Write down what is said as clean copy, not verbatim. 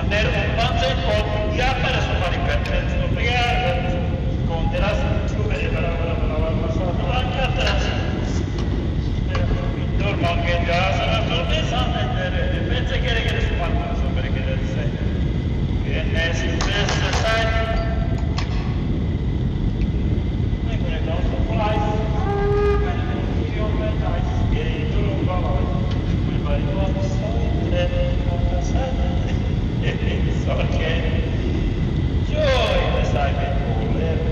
nel un tempo già per fare per studiare con della struttura la sua anche adesso dormo anche già sono tutti santi pensa che si fanno